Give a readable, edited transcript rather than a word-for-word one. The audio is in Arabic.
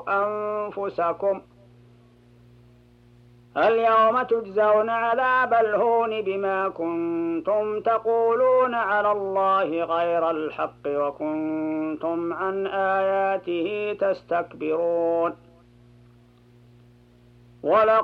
أنفسكم اليوم تجزون عذاب الهون بما كنتم تقولون على الله غير الحق وكنتم عن آياته تستكبرون.